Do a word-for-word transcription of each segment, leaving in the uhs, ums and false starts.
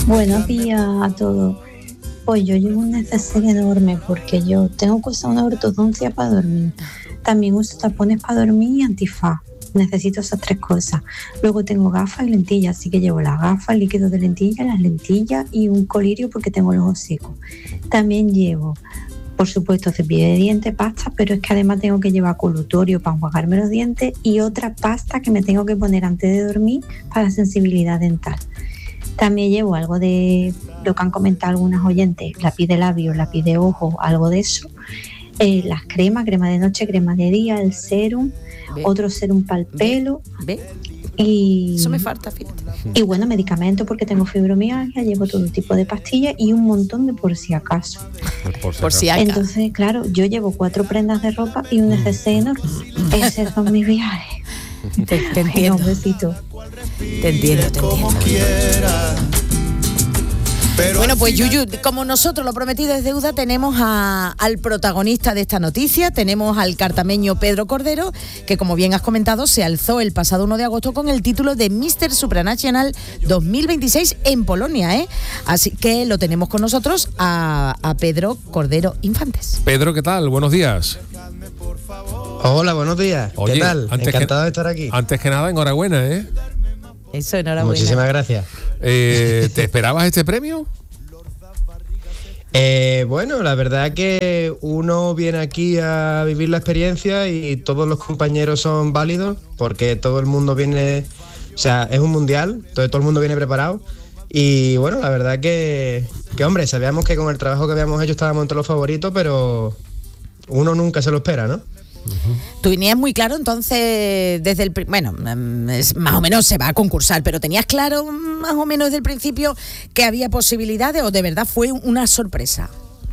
Buenos días a todos. Pues yo llevo un neceser enorme porque yo tengo que usar una ortodoncia para dormir. También uso tapones para dormir y antifaz. Necesito esas tres cosas. Luego tengo gafas y lentillas, así que llevo las gafas, líquido de lentillas, las lentillas y un colirio porque tengo los ojos secos. También llevo, por supuesto, cepillo de dientes, pasta, pero es que además tengo que llevar colutorio para enjuagarme los dientes y otra pasta que me tengo que poner antes de dormir para sensibilidad dental. También llevo algo de lo que han comentado algunas oyentes, lápiz de labios, lápiz de ojo, algo de eso. Eh, las cremas, crema de noche, crema de día, el serum, ¿Ve? Otro serum para el pelo. ¿Ve? Y, eso me falta, fíjate. Y bueno, medicamentos porque tengo fibromialgia, llevo todo tipo de pastillas y un montón de por si acaso. Por, por si acaso. Entonces, claro, yo llevo cuatro prendas de ropa y un neceser enorme. Esos son mis viajes. Te, te entiendo. Un besito. Te entiendo, te entiendo. Bueno, pues Yuyu, como nosotros lo prometido es deuda, tenemos a, al protagonista de esta noticia, tenemos al cartameño Pedro Cordero, que como bien has comentado, se alzó el pasado uno de agosto con el título de míster Supranacional dos mil veintiséis en Polonia, ¿eh? Así que lo tenemos con nosotros a, a Pedro Cordero Infantes. Pedro, ¿qué tal? Buenos días. Hola, buenos días. Oye, ¿qué tal? Encantado que, de estar aquí. Antes que nada, enhorabuena, ¿eh? Eso, enhorabuena. Muchísimas gracias. Eh, ¿Te esperabas este premio? Eh, bueno, la verdad que uno viene aquí a vivir la experiencia y todos los compañeros son válidos porque todo el mundo viene, o sea, es un mundial, entonces todo el mundo viene preparado y bueno, la verdad que, que hombre, sabíamos que con el trabajo que habíamos hecho estábamos entre los favoritos, pero uno nunca se lo espera, ¿no? Uh-huh. Tú tenías muy claro, entonces, desde el... Bueno, es, más o menos se va a concursar, pero ¿tenías claro más o menos desde el principio que había posibilidades o de verdad fue una sorpresa?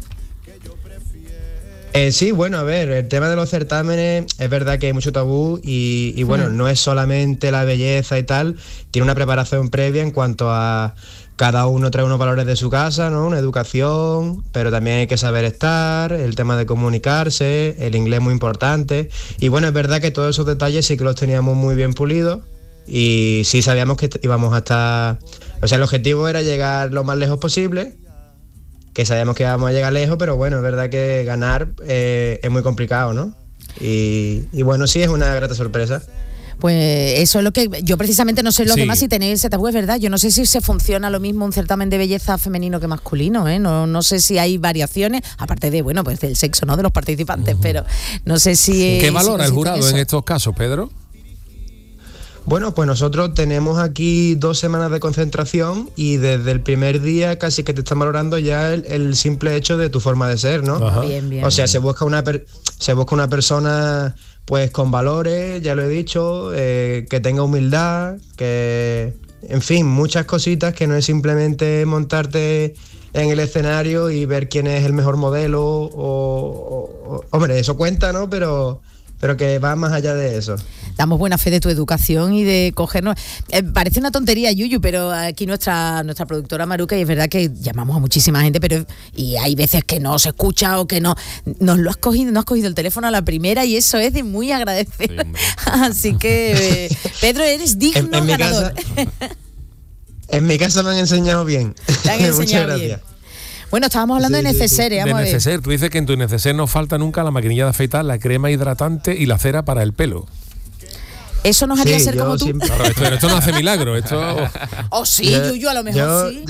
Eh, sí, bueno, a ver, el tema de los certámenes es verdad que hay mucho tabú y, y bueno, uh-huh. no es solamente la belleza y tal, tiene una preparación previa en cuanto a... Cada uno trae unos valores de su casa, ¿no? Una educación, pero también hay que saber estar, el tema de comunicarse, el inglés muy importante. Y bueno, es verdad que todos esos detalles sí que los teníamos muy bien pulidos y sí sabíamos que íbamos a estar... O sea, el objetivo era llegar lo más lejos posible, que sabíamos que íbamos a llegar lejos, pero bueno, es verdad que ganar eh, es muy complicado, ¿no? Y, y bueno, sí es una grata sorpresa. Pues eso es lo que yo precisamente no sé los sí. demás si tenéis ese tabú, es verdad. Yo no sé si se funciona lo mismo un certamen de belleza femenino que masculino, ¿eh? No, no sé si hay variaciones, aparte de, bueno, pues del sexo, ¿no? De los participantes, uh-huh. pero no sé si... ¿Qué eh, valora si el jurado eso. en estos casos, Pedro? Bueno, pues nosotros tenemos aquí dos semanas de concentración y desde el primer día casi que te están valorando ya el, el simple hecho de tu forma de ser, ¿no? Bien, bien, o sea, bien. se busca una per, se busca una persona pues con valores, ya lo he dicho, eh, que tenga humildad, que, en fin, muchas cositas que no es simplemente montarte en el escenario y ver quién es el mejor modelo o, o, o hombre, eso cuenta, ¿no? Pero... pero que va más allá de eso. Damos buena fe de tu educación y de cogernos... Eh, parece una tontería, Yuyu, pero aquí nuestra nuestra productora Maruca, y es verdad que llamamos a muchísima gente, pero y hay veces que no se escucha o que no... Nos lo has cogido, no has cogido el teléfono a la primera y eso es de muy agradecer. Sí, así que, eh, Pedro, eres digno en, en ganador. Mi casa, en mi casa me han enseñado bien. Te han enseñado Muchas gracias. Bien. Bueno, estábamos hablando sí, de neceser, sí, sí. De neceser, tú dices que en tu neceser no falta nunca la maquinilla de afeitar, la crema hidratante y la cera para el pelo. ¿Eso nos haría sí, ser como tú? Siempre... Claro, esto, esto no hace milagro, esto... Oh, sí, yo, Yuyu, a lo mejor yo... sí.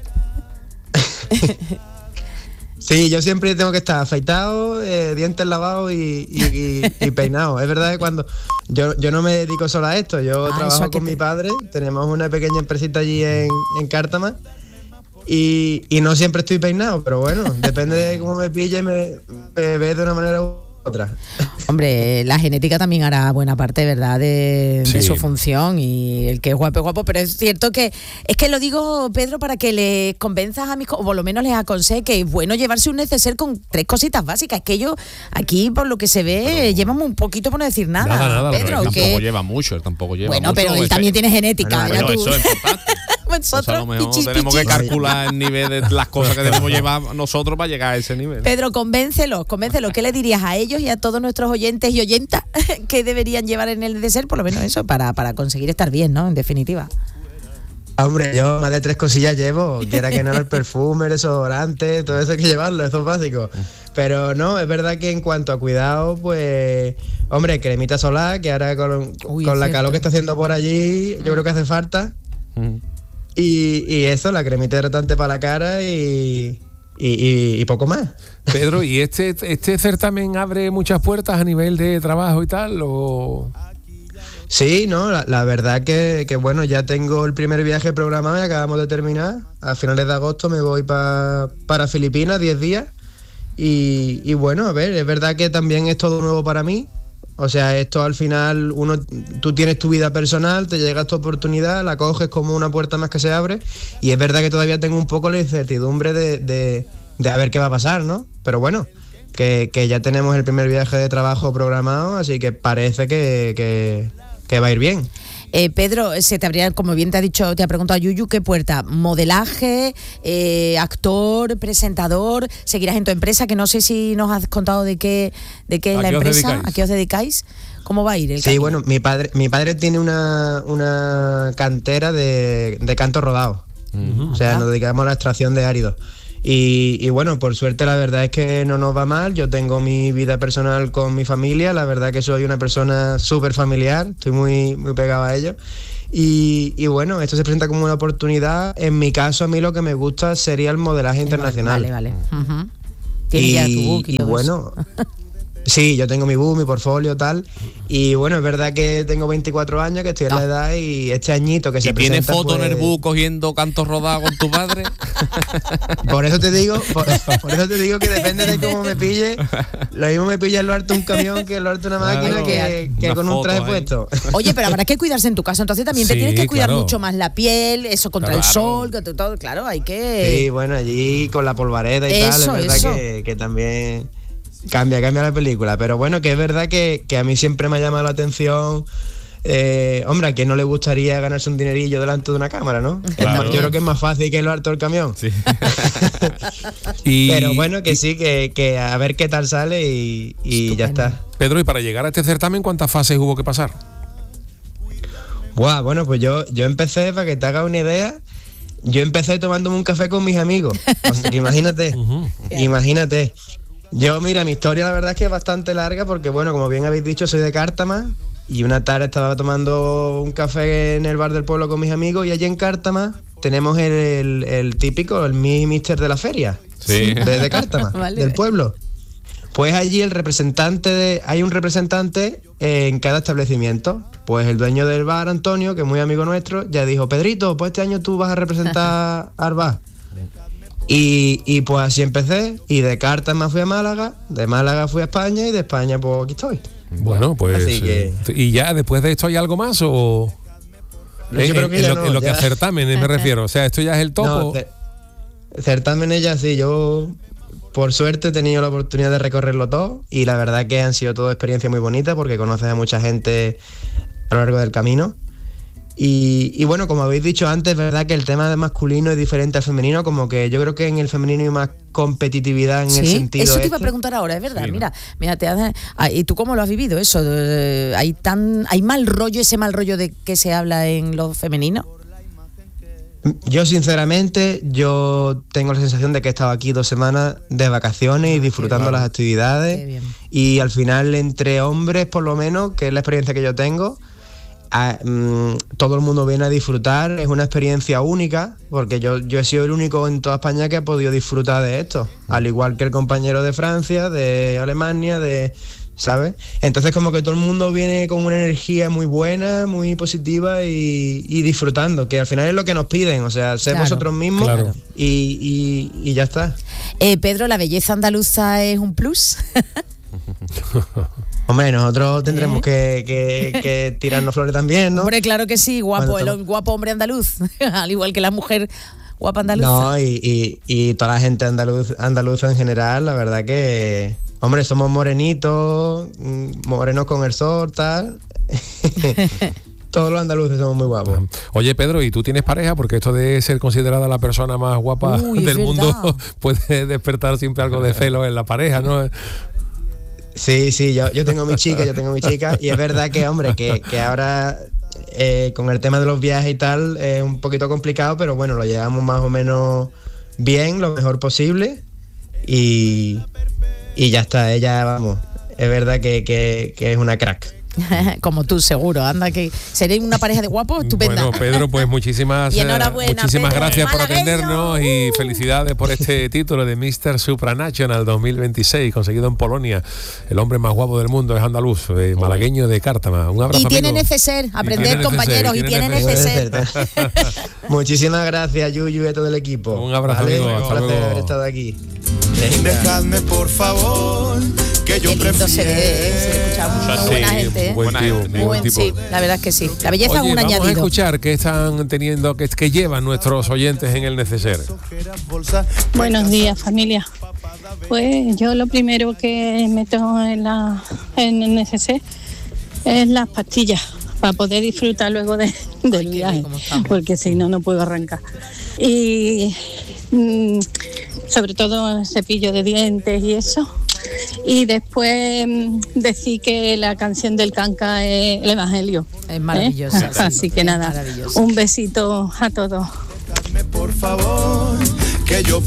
Sí, yo siempre tengo que estar afeitado, eh, dientes lavados y, y, y, y peinado. Es verdad que cuando... Yo, yo no me dedico solo a esto, yo ah, trabajo con te... mi padre, tenemos una pequeña empresita allí en, en Cártama. Y, y no siempre estoy peinado, pero bueno, depende de cómo me pille, me, me ves de una manera u otra. Hombre, la genética también hará buena parte, ¿verdad?, de, sí. de su función, y el que es guapo es guapo, pero es cierto que, es que lo digo, Pedro, para que les convenzas a mis, o por lo menos les aconseje que es bueno llevarse un neceser con tres cositas básicas, que yo, aquí, por lo que se ve, pero, llevamos un poquito por no decir nada, nada, nada Pedro. Él que, tampoco lleva mucho, él tampoco lleva bueno, mucho. Bueno, pero él también tiene genética. Bueno, pero eso es importante. Nosotros, a lo mejor pichis, tenemos pichis. que calcular el nivel de las cosas que debemos llevar nosotros para llegar a ese nivel. Pedro, convéncelos, convéncelos. ¿Qué le dirías a ellos y a todos nuestros oyentes y oyentas que deberían llevar en el neceser, por lo menos eso, para, para conseguir estar bien, ¿no? En definitiva. Hombre, yo más de tres cosillas llevo, quiera que no, el perfume, el desodorante, todo eso hay que llevarlo, eso es básico. Pero no, es verdad que en cuanto a cuidado, pues, hombre, cremita solar, que ahora con, Uy, con la calor que está haciendo por allí, yo creo que hace falta. Mm. Y, y eso, la cremita hidratante para la cara y, y, y, y poco más. Pedro, ¿y este, este certamen abre muchas puertas a nivel de trabajo y tal, o...? Sí, no, la, la verdad que, que bueno, ya tengo el primer viaje programado y acabamos de terminar. A finales de agosto me voy pa, para Filipinas, diez días. Y, y bueno, a ver, es verdad que también es todo nuevo para mí. O sea, esto al final, uno, tú tienes tu vida personal, te llega esta oportunidad, la coges como una puerta más que se abre. Y es verdad que todavía tengo un poco la incertidumbre de, de, de a ver qué va a pasar, ¿no? Pero bueno, que, que ya tenemos el primer viaje de trabajo programado, así que parece que... que que va a ir bien. Eh, Pedro, se te habría, como bien te ha dicho, te ha preguntado Yuyu, ¿qué puerta? ¿Modelaje, eh, actor, presentador? ¿Seguirás en tu empresa? Que no sé si nos has contado de qué, de qué es la empresa, a qué os dedicáis. ¿Cómo va a ir el Sí, camino? Bueno, mi padre, mi padre tiene una, una cantera de, de canto rodado. Uh-huh. O sea, nos dedicamos a la extracción de áridos. Y, y bueno, por suerte la verdad es que no nos va mal. Yo tengo mi vida personal con mi familia, la verdad que soy una persona súper familiar, estoy muy, muy pegado a ello. Y, y bueno, esto se presenta como una oportunidad. En mi caso, a mí lo que me gusta sería el modelaje internacional. Vale, vale. Uh-huh. Tienes ya tu book y, y todo bueno... eso. Sí, yo tengo mi book, mi portfolio, tal. Y bueno, es verdad que tengo veinticuatro años, que estoy en la edad y este añito que se ¿Y presenta... tienes foto pues... en el book cogiendo cantos rodados con tu padre? Por eso te digo, por, por eso te digo que depende de cómo me pille. Lo mismo me pilla en lo harto un camión que en lo harto una máquina, claro, que, que con un traje ahí puesto. Oye, pero habrá que cuidarse en tu casa, entonces también te sí, tienes que cuidar claro. mucho más la piel, eso contra claro. el sol, todo, claro, hay que... Sí, bueno, allí con la polvareda y eso, tal, es verdad que, que también... Cambia, cambia la película, pero bueno, que es verdad que, que a mí siempre me ha llamado la atención, eh, hombre, a quien no le gustaría ganarse un dinerillo delante de una cámara, ¿no? Claro. Es más, yo creo que es más fácil que lo harto el camión. Sí. y... Pero bueno, que sí, que, que a ver qué tal sale y, y ya está. Pedro, y para llegar a este certamen, ¿cuántas fases hubo que pasar? Buah, bueno, pues yo, yo empecé, para que te hagas una idea, yo empecé tomándome un café con mis amigos. O sea, que imagínate, uh-huh. imagínate. Yo, mira, mi historia la verdad es que es bastante larga porque, bueno, como bien habéis dicho, soy de Cártama y una tarde estaba tomando un café en el bar del pueblo con mis amigos y allí en Cártama tenemos el, el, el típico, el mi mister de la feria, sí. de, de Cártama, vale. del pueblo. Pues allí el representante, de, hay un representante en cada establecimiento. Pues el dueño del bar, Antonio, que es muy amigo nuestro, ya dijo, Pedrito, pues este año tú vas a representar al bar. Y, y pues así empecé, y de Cártama fui a Málaga, de Málaga fui a España y de España pues aquí estoy. Bueno, pues que... ¿y ya después de esto hay algo más o...? No, yo en, creo que en, ya lo, no, en lo ya. que a certámenes me refiero, o sea, ¿esto ya es el topo? No, certámenes ya sí, yo por suerte he tenido la oportunidad de recorrerlo todo y la verdad que han sido todas experiencias muy bonitas porque conoces a mucha gente a lo largo del camino. Y, y bueno, como habéis dicho antes, es verdad que el tema de masculino es diferente al femenino, como que yo creo que en el femenino hay más competitividad en ¿sí? el sentido eso te este. iba a preguntar ahora, es verdad, sí, mira, ¿no? mira, te hace, ¿y tú cómo lo has vivido eso? ¿Hay tan hay mal rollo, ese mal rollo de que se habla en lo femenino? Yo sinceramente, yo tengo la sensación de que he estado aquí dos semanas de vacaciones y disfrutando las actividades y al final entre hombres por lo menos, que es la experiencia que yo tengo, A, um, todo el mundo viene a disfrutar, es una experiencia única, porque yo, yo he sido el único en toda España que ha podido disfrutar de esto, al igual que el compañero de Francia, de Alemania, de, ¿sabes? Entonces como que todo el mundo viene con una energía muy buena, muy positiva y, y disfrutando, que al final es lo que nos piden, o sea, ser claro, vosotros mismos claro. y, y, y ya está. Eh, Pedro, ¿la belleza andaluza es un plus? Hombre, nosotros tendremos ¿Eh? que, que, que tirarnos flores también, ¿no? Hombre, claro que sí, guapo, el estamos... guapo hombre andaluz, al igual que la mujer guapa andaluza. No, y, y, y toda la gente andaluz, andaluza en general, la verdad que, hombre, somos morenitos, morenos con el sol, tal. Todos los andaluces somos muy guapos. Oye, Pedro, ¿y tú tienes pareja? Porque esto de ser considerada la persona más guapa Uy, del mundo puede despertar siempre algo de celo en la pareja, ¿no? Sí, sí, yo, yo tengo mi chica, yo tengo mi chica y es verdad que, hombre, que, que ahora eh, con el tema de los viajes y tal es un poquito complicado, pero bueno, lo llevamos más o menos bien, lo mejor posible y, y ya está, ella, vamos, es verdad que, que, que es una crack. Como tú, seguro. Anda, que seréis una pareja de guapos estupenda. Bueno, Pedro, pues muchísimas, muchísimas Pedro, gracias por malagueño. atendernos y felicidades por este título de míster Supranational dos mil veintiséis, conseguido en Polonia. El hombre más guapo del mundo es andaluz, eh, malagueño de Cártama. Un abrazo, y tiene amigo. neceser, aprender, Y compañeros, y tiene neceser. Muchísimas gracias, Yuyu, y a todo el equipo. Un abrazo, ¿vale? amigo. Un Hasta placer luego. haber estado aquí. Dejadme, por favor, que yo Qué lindo se ve, se escucha muy Sí, buena gente, ¿eh? Buen Buena tío, gente. muy Muy buen buen, tipo. sí, la verdad es que sí. La belleza Oye, es un vamos a añadido. escuchar qué están teniendo, qué, qué llevan nuestros oyentes en el neceser. Buenos días, familia. Pues yo lo primero que meto en, la, en el neceser es las pastillas para poder disfrutar luego de, del viaje, porque si no, no puedo arrancar. Y mm, sobre todo el cepillo de dientes y eso. Y después mm, decir que la canción del Canca es el Evangelio. Es maravillosa. ¿eh? Sí, Así que es nada, maravillosa. un besito a todos. Por favor, que yo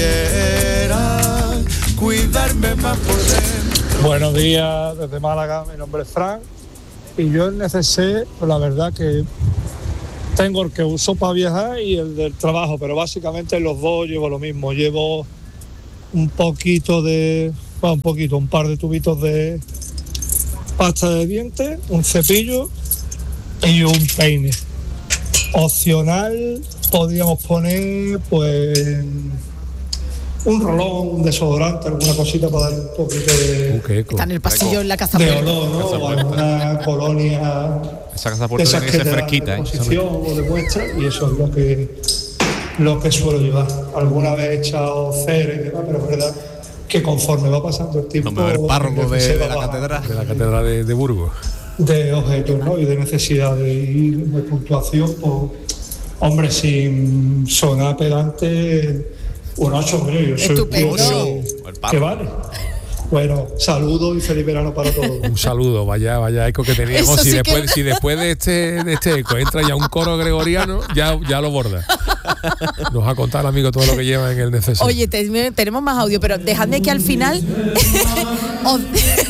prefiera cuidarme más por dentro. Buenos días desde Málaga, mi nombre es Frank y yo en neceser, pues la verdad que tengo el que uso para viajar y el del trabajo, pero básicamente los dos llevo lo mismo, llevo un poquito de, bueno, un poquito, un par de tubitos de pasta de dientes, un cepillo y un peine. Opcional podríamos poner pues un rolón, un desodorante, alguna cosita para dar un poquito de, Uh, qué eco. Está en el pasillo en la casa de Puerta. olor, ¿no? O alguna colonia Esa casa de puerta esas tiene que que te ser dan fresquita, de ¿eh? exposición o de muestra, y eso es lo que lo que suelo llevar. Alguna vez he echado cera y demás, pero es verdad que conforme va pasando el tiempo, Como el párroco el de, se de va la bajando catedral. De la catedral de, de Burgos. de objetos, ¿no? Y de necesidad de ir de puntuación, pues, hombre, sin sonar pedante, un ocho, hombre, yo soy Estupendo. un tío que, que vale. Bueno, saludos y feliz verano para todos. Un saludo, vaya, vaya eco que teníamos. Eso Si sí después, que- si después de este, de este eco entra ya un coro gregoriano, ya, ya lo borda. Nos va a contar, amigo, todo lo que lleva en el neceser. Oye, te- tenemos más audio, pero dejadme que al final os-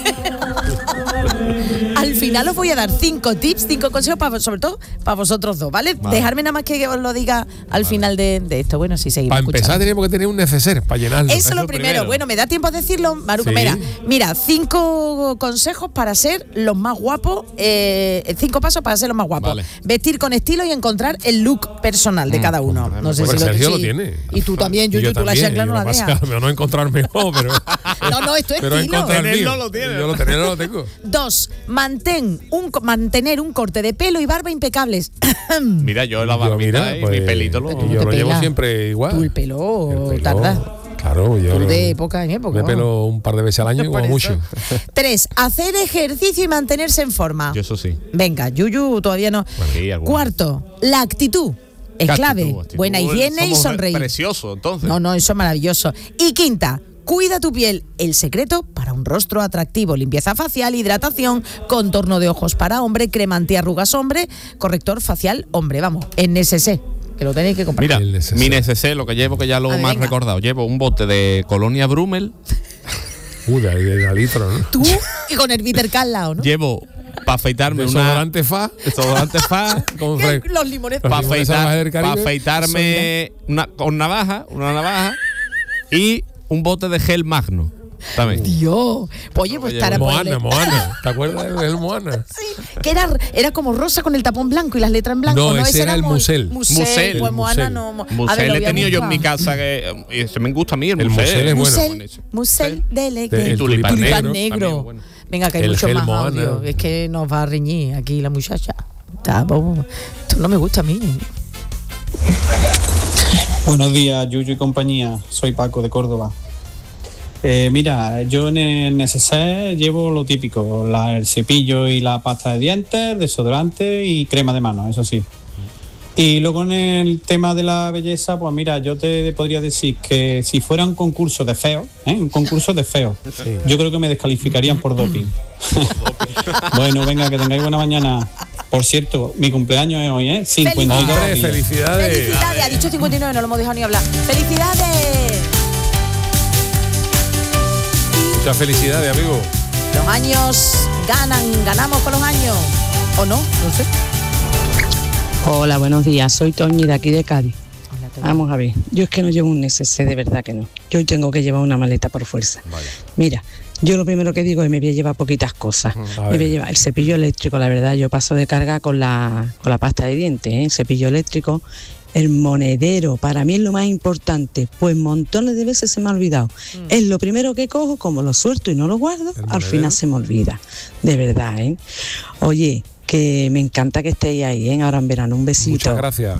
al final os voy a dar cinco tips, cinco consejos, para, sobre todo para vosotros dos, ¿vale? Vale. Dejarme nada más que os lo diga al final de, de esto. Bueno, sí, seguimos Para empezar escuchando. teníamos que tener un neceser para llenarlo. Eso es lo lo primero. primero. Bueno, ¿me da tiempo a decirlo, Maruco? Sí. Mira, mira, cinco consejos para ser los más guapos, eh, cinco pasos para ser los más guapos. Vale. Vestir con estilo y encontrar el look personal de cada uno. No sé Pues si Sergio sí. lo tiene. Y tú también, Y Yuyu, yo tú la también, chancla yo no la lo que pasa es dejas. que a lo mejor no encontrarme mejor, pero No, no, esto es pero estilo. encontrar el Tenerlo mío. lo tiene, Yo ¿no? lo tenerlo lo tengo. Dos, mantén un, mantener un corte de pelo y barba impecables. Mira, yo la Yo, barbita mira, y pues, mi pelito lo... yo lo te llevo pela. siempre igual. Tú el pelo, El pelo, tarda. Claro, yo Tú lo- de época en época. me pelo un par de veces al año Por como eso. mucho. Tres, hacer ejercicio y mantenerse en forma. Yo eso sí. Venga, Yuyu todavía no. Bueno, sí, alguna. Cuarto, la actitud. Es ¿Qué clave. actitud, actitud? Buena higiene y Somos sonreír. Precioso, entonces. No, no, eso es maravilloso. Y quinta, cuida tu piel. El secreto para un rostro atractivo. Limpieza facial, hidratación, contorno de ojos para hombre, crema antiarrugas hombre, corrector facial hombre. Vamos, en N S C, que lo tenéis que comprar. Mira, El neceser. mi neceser, lo que llevo, que ya lo A ver, más venga. recordado, llevo un bote de Colonia Brummel, Uh, de, de la litro, ¿no? Tú y con el bitter al lado, ¿no? llevo para afeitarme una... Desodorante Fa. Desodorante Fa. Con Que fre- Los limones. Los Para limones salvajes del Caribe. afeitarme una, con navaja, una navaja y un bote de gel Magno. También. Dios. Oye, pues estará por Moana, el- Moana. ¿Te acuerdas del Moana? Sí, que era, era como rosa con el tapón blanco y las letras en blanco. No, No, ese era el muy- Musel. Musel, Musel. pues El Moana Musel. no. mo- a ver, Musel lo he voy a tenido yo en mi buscar. casa, que eh, se me gusta a mí el, El Musel. Musel es bueno. Musel, Musel de Leque. De- el tulipán Tulipán negro. negro. También, bueno. Venga, que hay El mucho gel más Moana. audio. Es que nos va a reñir aquí la muchacha. Está, vamos. Esto no me gusta a mí. Buenos días, Yuyu y compañía. Soy Paco de Córdoba. Eh, mira, yo en el neceser llevo lo típico, la- el cepillo y la pasta de dientes, desodorante y crema de manos, eso sí. Y luego en el tema de la belleza, pues mira, yo te podría decir que si fuera un concurso de feo, ¿eh? un concurso de feo, yo creo que me descalificarían por doping. Bueno, venga, que tengáis buena mañana. Por cierto, mi cumpleaños es hoy, ¿eh? cincuenta y dos. Hombre, felicidades. Felicidades, ha dicho cincuenta y nueve, no lo hemos dejado ni hablar. ¡Felicidades! Muchas felicidades, amigo. Los años ganan, ganamos con los años. ¿O no? No sé. Hola, buenos días. Soy Toñi de aquí de Cádiz. Vamos a ver, yo es que no llevo un neceser, de verdad que no. Yo tengo que llevar una maleta por fuerza. Vale. Mira, yo lo primero que digo es que me voy a llevar poquitas cosas. Me voy a llevar el cepillo eléctrico, la verdad, yo paso de carga con la, con la pasta de dientes, ¿eh? El cepillo eléctrico, el monedero, para mí es lo más importante, pues montones de veces se me ha olvidado. Mm. Es lo primero que cojo, como lo suelto y no lo guardo, al final se me olvida, de verdad, ¿eh? Oye, que me encanta que estéis ahí, ¿eh? Ahora en verano, un besito. Muchas gracias.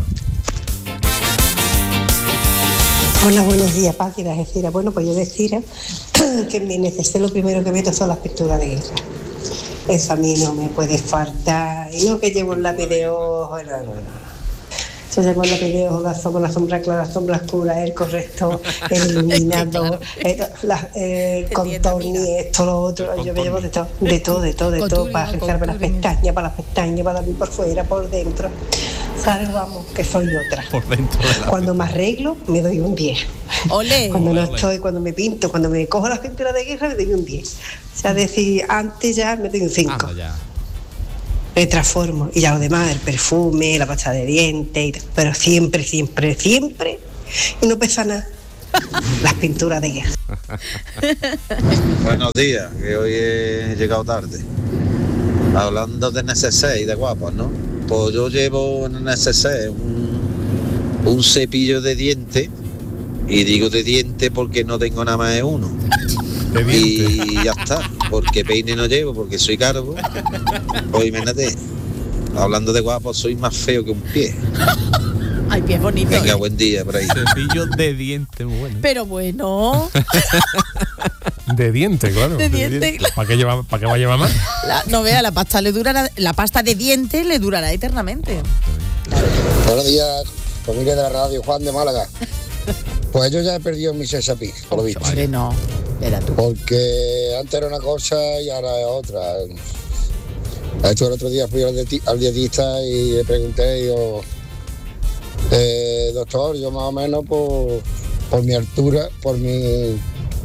Hola, buenos días, Paqui, de Algeciras. Bueno, pues yo decir que en mi neceser lo primero que meto son las pinturas de guerra. Eso a mí no me puede faltar. Y no que llevo un lápiz de ojo, no, no, no. Yo llevo el lápiz de ojo, la sombra, la sombra clara, la sombra oscura, el correcto, el iluminado, el, la, el contorno, esto, lo otro. Yo me llevo de todo, de todo, de todo, de todo, para rizarme las pestañas, para las pestañas, para mí por fuera, por dentro. ¿Sabes? Vamos, que soy otra. Por dentro de la cuando me arreglo, me doy un diez. Olé. Cuando no Olé. estoy, cuando me pinto, cuando me cojo las pinturas de guerra, me doy un diez. O sea, decir, antes ya me doy un cinco. Ah, ya. Me transformo. Y ya lo demás, el perfume, la pasta de dientes, y, pero siempre, siempre, siempre. Y no pesa nada. Las pinturas de guerra. Buenos días, que hoy he llegado tarde. Hablando de neceser y de guapas, ¿no? Pues yo llevo en el neceser un, un cepillo de dientes, y digo de dientes porque no tengo nada más de uno. De y ya está, porque peine no llevo, porque soy calvo. Pues imagínate, hablando de guapos, soy más feo que un pie. Ay, pie bonito. Venga, buen día por ahí. Cepillo de dientes, muy bueno. Pero bueno. De diente, claro. De diente. ¿Para qué, lleva, ¿Para qué va a llevar más? La, no vea, la pasta le durará, la pasta de dientes le durará eternamente. Buenos días, familia de la radio, Juan de Málaga. Pues yo ya he perdido mi sesapí, por lo visto. Hombre, no, era tú. Porque antes era una cosa y ahora es otra. De hecho, el otro día fui al, dieti- al dietista y le pregunté, digo, eh, doctor, yo más o menos por, por mi altura, por mi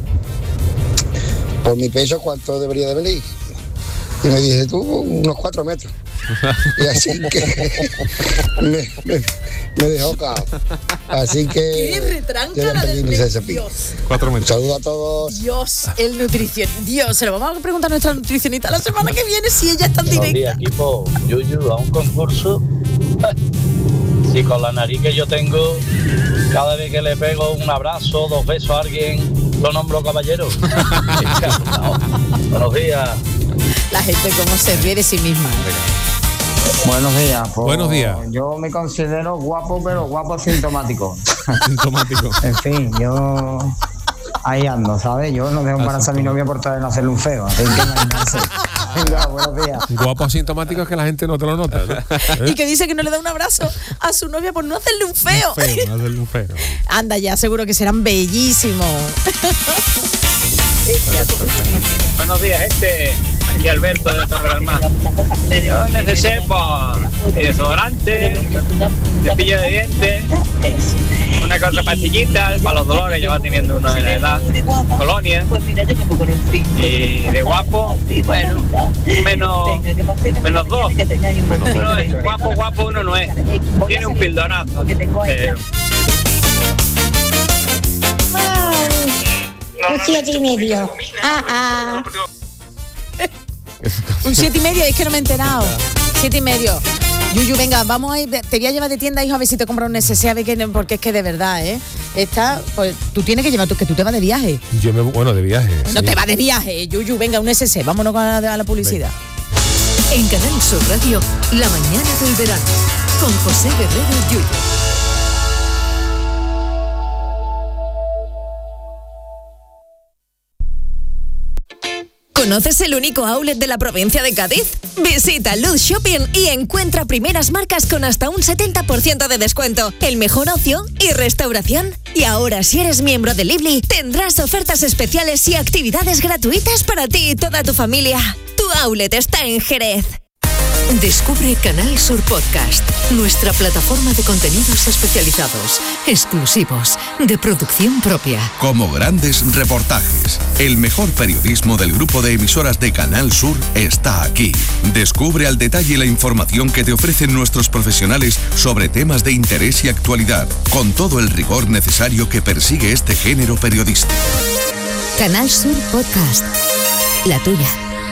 por mi peso, ¿cuánto debería de venir? Y me dice, tú, unos cuatro metros. Y así que me, me, me dejó cao. Así que ¡qué retranca la del Dios! Cuatro metros. Saludos a todos. Dios, el nutrición. Dios, se lo vamos a preguntar a nuestra nutricionista la semana que viene si ella está en Buenos directo. días, equipo. Yuyu, a un concurso. Si con la nariz que yo tengo, cada vez que le pego un abrazo, dos besos a alguien, lo nombro caballero. Buenos días. La gente como se ríe de sí misma. Buenos días. Pues, Buenos días. Yo me considero guapo, pero guapo sintomático. Sintomático. En fin, yo ahí ando, ¿sabes? Yo no dejo embarazar a mi novia por tratar de no hacerle un feo. Así que imagínense. Venga, buenos días. Guapo asintomático es que la gente no te lo nota, ¿no? ¿Eh? Y que dice que no le da un abrazo a su novia por no hacerle un feo. Feo, no hacerle un feo. Anda ya, seguro que serán bellísimos. Buenos días, gente. Aquí Alberto de Torrealmán. Yo necesito desodorante, cepillo de dientes, una cosa pastillita para los dolores que va teniendo uno de la edad, colonia, y de guapo, bueno, menos, menos dos. Uno es guapo, guapo uno no es. Tiene un pildonazo. Eh, Un siete y medio. Ah, ah. Un siete y medio, es que no me he enterado. Siete y medio. Yuyu, venga, vamos a ir. Te voy a llevar de tienda, hijo, a ver si te compras un neceser, a ver qué, porque es que de verdad, ¿eh? Esta, pues tú tienes que llevar, tú, que tú te vas de viaje. Yo me, bueno, de viaje. No sí. te vas de viaje, Yuyu, venga, un neceser, vámonos a la, a la publicidad. En Canal Sur Radio, La Mañana del Verano, con José Guerrero Yuyu. ¿Conoces el único outlet de la provincia de Cádiz? Visita Luz Shopping y encuentra primeras marcas con hasta un setenta por ciento de descuento, el mejor ocio y restauración. Y ahora, si eres miembro de Lively, tendrás ofertas especiales y actividades gratuitas para ti y toda tu familia. Tu outlet está en Jerez. Descubre Canal Sur Podcast, nuestra plataforma de contenidos especializados, exclusivos, de producción propia. Como grandes reportajes, el mejor periodismo del grupo de emisoras de Canal Sur está aquí. Descubre al detalle la información que te ofrecen nuestros profesionales sobre temas de interés y actualidad, con todo el rigor necesario que persigue este género periodístico. Canal Sur Podcast, la tuya.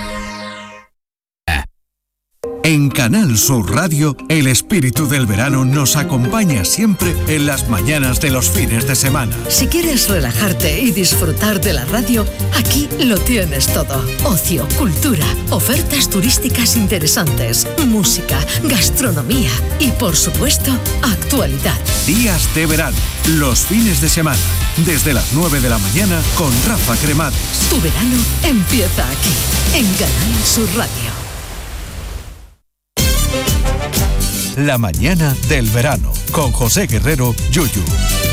En Canal Sur Radio, el espíritu del verano nos acompaña siempre en las mañanas de los fines de semana. Si quieres relajarte y disfrutar de la radio, aquí lo tienes todo. Ocio, cultura, ofertas turísticas interesantes, música, gastronomía y, por supuesto, actualidad. Días de verano, los fines de semana, desde las nueve de la mañana con Rafa Cremades. Tu verano empieza aquí, en Canal Sur Radio. La mañana del verano, con José Guerrero, Yuyu.